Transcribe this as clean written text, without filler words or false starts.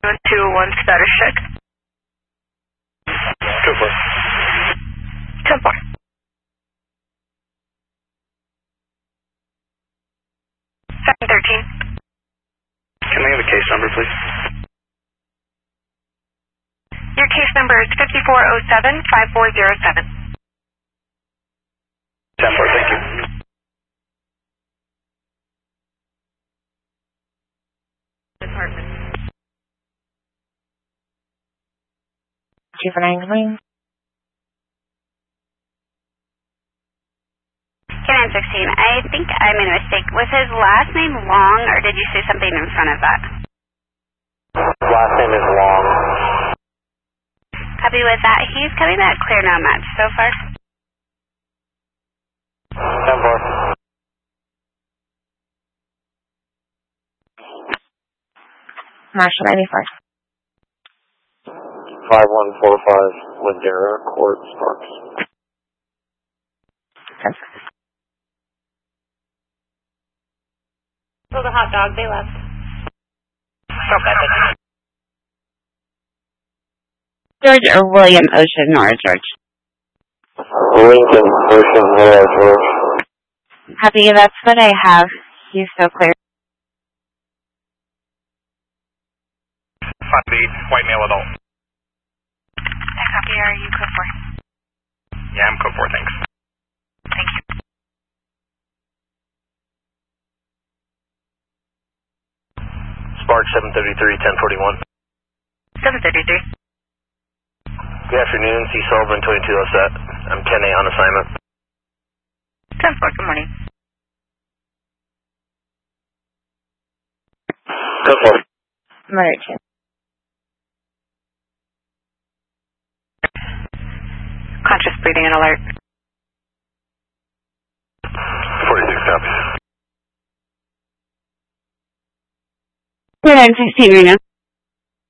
2-1 status check. 2-4. 10-4. Second 13. Can I have a case number, please? Your case number is 5407-5407. 10-4, thank you. Department. Chief and Angling. Command 16, I think I made a mistake. Was his last name Long, or did you say something in front of that? Last name is Long. Copy with that. He's coming back clear now, Matt, so far. 10-4. Marshall 94. 5145 Ladera Court, Sparks. So the hot dog, they left. Okay. George or William Ocean, Nora George. Lincoln Ocean, Nora George. Copy, that's what I have. He's so clear. 5-8, white male adult. Copy, are you code 4? Yeah, I'm code 4, thanks. Thank you. Spark 733, 1041. 733. Good afternoon, C. Sullivan, 22 set. I'm 10-8 on assignment. 10-4, good morning. Code 4. Merchant. Conscious breathing and alert. 46 copies. 4916 right now.